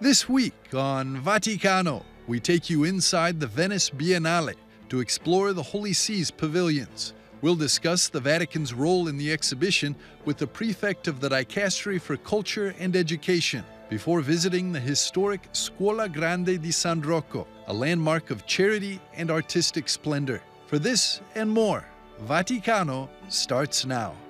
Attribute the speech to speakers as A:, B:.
A: This week on Vaticano, we take you inside the Venice Biennale to explore the Holy See's pavilions. We'll discuss the Vatican's role in the exhibition with the prefect of the Dicastery for Culture and Education before visiting the historic Scuola Grande di San Rocco, a landmark of charity and artistic splendor. For this and more, Vaticano starts now.